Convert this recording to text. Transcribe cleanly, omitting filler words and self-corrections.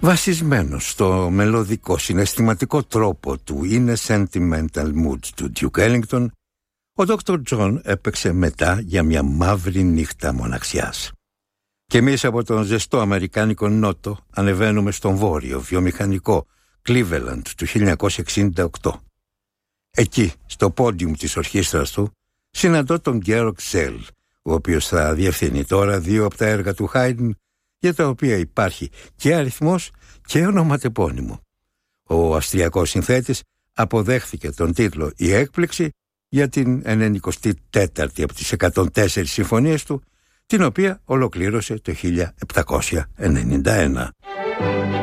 Βασισμένος στο μελωδικό συναισθηματικό τρόπο του είναι Sentimental Mood του Duke Ellington, ο Dr. John έπαιξε μετά για μια μαύρη νύχτα μοναξιάς. Και εμείς από τον ζεστό αμερικάνικο νότο ανεβαίνουμε στον βόρειο βιομηχανικό Cleveland του 1968. Εκεί, στο πόντιουμ της ορχήστρας του, συναντώ τον Georg Szell, ο οποίος θα διευθύνει τώρα 2 από τα έργα του Haydn, για τα οποία υπάρχει και αριθμός και ονοματεπώνυμο. Ο αυστριακός συνθέτης αποδέχθηκε τον τίτλο «Η έκπληξη» για την 94η από τις 104 συμφωνίες του, την οποία ολοκλήρωσε το 1791.